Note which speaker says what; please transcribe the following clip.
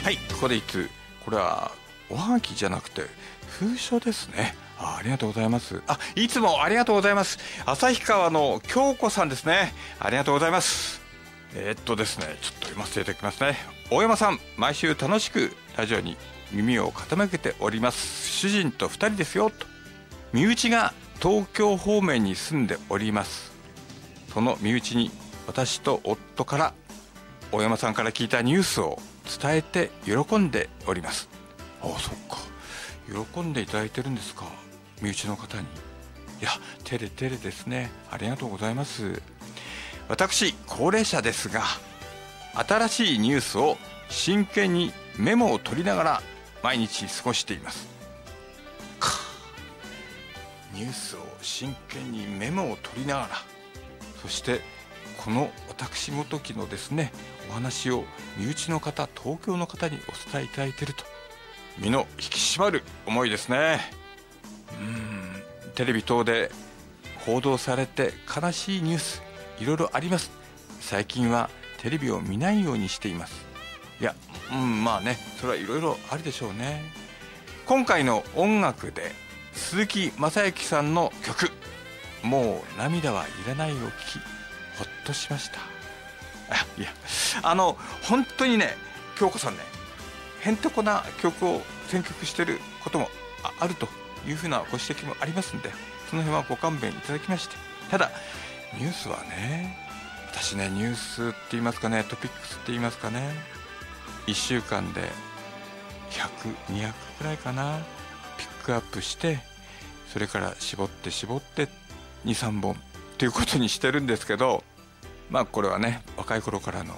Speaker 1: はい、ここで一通。これはおはがきじゃなくて封書ですね。ありがとうございます。いつもありがとうございます。旭川の京子さんですね。ありがとうございます。ですね、ちょっと読ませていただきますね。大山さん、毎週楽しくラジオに耳を傾けております。主人と2人ですよと。身内が東京方面に住んでおります。その身内に私と夫から大山さんから聞いたニュースを伝えて喜んでおります。そっか、喜んでいただいてるんですか、身内の方に。いや、照れ照れですね。ありがとうございます。私、高齢者ですが、新しいニュースを真剣にメモを取りながら毎日過ごしています。ニュースを真剣にメモを取りながら、そしてこの私ごときのですね、お話を身内の方、東京の方にお伝えいただいていると、身の引き締まる思いですね。テレビ等で報道されて悲しいニュースいろいろあります。最近はテレビを見ないようにしています。いや、まあね、それはいろいろあるでしょうね。今回の音楽で鈴木雅之さんの曲、もう涙はいらないを聴き、ほっとしました。いや、本当にね、京子さんね、へんてこな曲を選曲してることもあるというふうなご指摘もありますんで、その辺はご勘弁いただきまして。ただニュースはね、私ね、ニュースって言いますかね、トピックスって言いますかね、1週間で100、200くらいかな、ピックアップして、それから絞って2、3本っていうことにしてるんですけど、これはね、若い頃からの